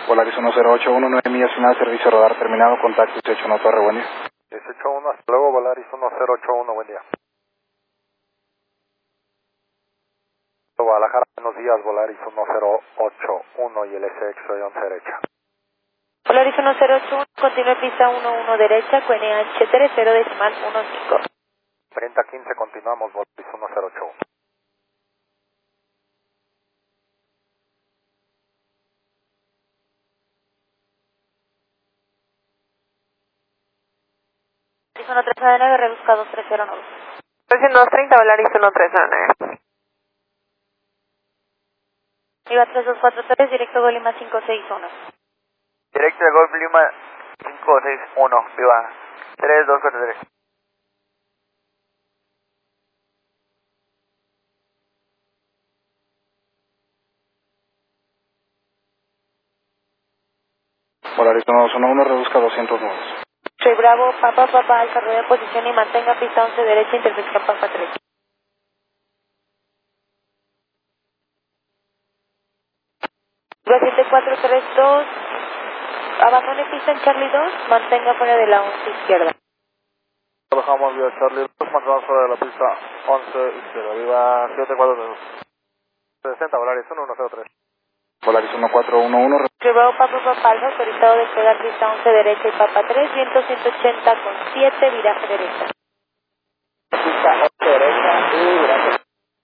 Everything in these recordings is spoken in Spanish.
Polaris 1081, 9 millas final, servicio radar terminado, contacto 181 Torre, buen día. 181, hasta luego, Volaris 1081, buen día. Guadalajara, buenos días, Volaris 1081 y el SX soy 11 derecha. Polaris 1081, continúe pista 11 derecha, QNH 30 decimal 15. 3015, continuamos, Volaris 1081. Polaris 1309, rebusca 2309. 230, Volaris 1309. Viva 3243, directo Gol Lima 561. Directo de Golf Lima 561, viva 3243. Polaris 1211, rebusca 200 nudos. Soy Bravo, Papa, Alfa, rueda de posición y mantenga pista 11 derecha, intersección Papa 3. Viva 7432, abandone pista en Charlie 2, mantenga fuera de la 11 izquierda. Bajamos vía Charlie 2, mantenemos fuera de la pista 11 izquierda, viva 742. 60, Volaris 1103. Polaris 1411, Soy Bravo, Papa, Alfa, autorizado a despegar pista 11 derecha y Papa 3, viento 180 con 7, viraje derecha. Pista 11 derecha y gracias.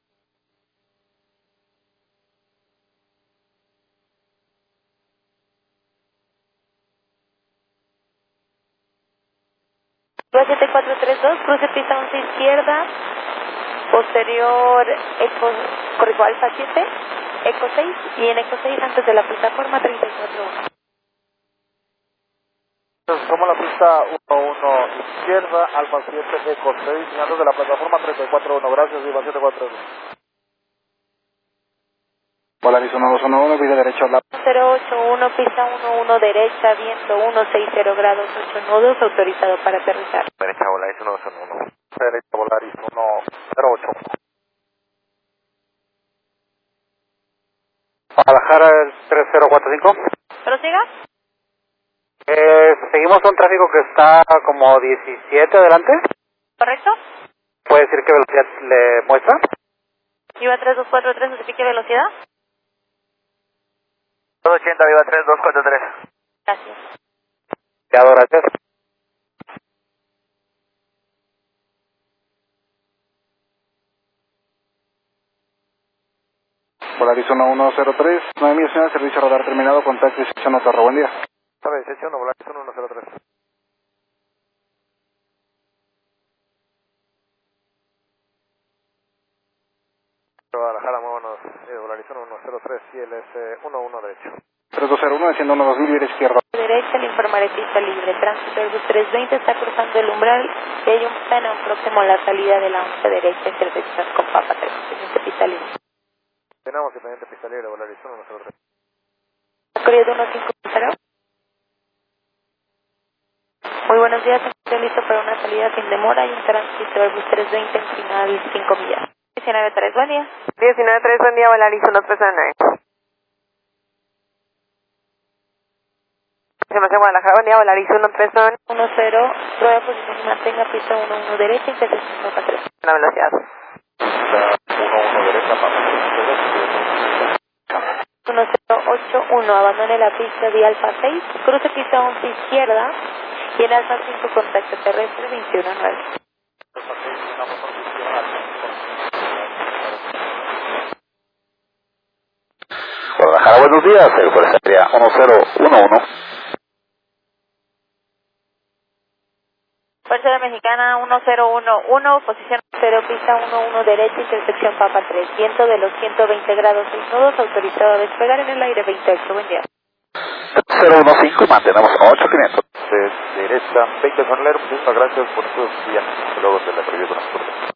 Viva 7432, cruce pista 11 izquierda, posterior corrijo Alfa 7, Eco 6 y en Eco 6 antes de la plataforma 341. Somos la pista 11 izquierda, Alfa 7, Eco 6, y antes de la plataforma 341, gracias, viva 742. Polaris 1211, vida derecha, la 081, pista 11 derecha, viento 160 grados, 8 nudos, autorizado para aterrizar. Derecha, Volaris 1211. Derecha, Volaris 1081. Guadalajara, el 3045. ¿Prosiga? Seguimos un tráfico que está como 17 adelante. ¿Correcto? ¿Puede decir qué velocidad le muestra? Viva 3243, notifique velocidad. 280, viva 3243. Gracias. Gracias. Polaris 1103, 9 millas final, servicio radar terminado, contacto 181 Torre, buen día. Sabe, 18, Volaris 1103. Guadalajara, muy buenos. Volaris 1103 y el S 11 derecho. 3201, desciendo 2000, vía izquierda. Derecha, le informaré pista libre. Tránsito Airbus 320 está cruzando el umbral y hay un Phantom próximo a la salida de la 11 derecha, intersección con Papa 3. Siguiente pista libre. Tenemos independiente pista libre, Volaris 1103. Corrido 150. Muy buenos días, estoy listo para una salida sin demora y un tránsito Airbus 320 en final 5 millas. 193, buen día. 193, buen día, Volaris 1309. Se me hace Guadalajara, buen día, Volaris 1309. 10, prueba de posición y mantenga pista 11 derecha, intersección Papa 3. La velocidad. Pista 11 derecha, Papa 1081, abandone la pista de Alfa 6, cruce pista 11 izquierda y en Alfa 5 contacto terrestre 219. Guadalajara, buenos días, sería 1011. Fuerza Aérea Mexicana 1011, posición 0, pista 11 derecha, intersección Papa 3, viento de los 120 grados 6 nudos, autorizado a despegar en el aire 28, buen día. 015 y mantenemos 8500. derecha, 20 con muchas gracias por sus viajes. Luego se le perdió con las puertas.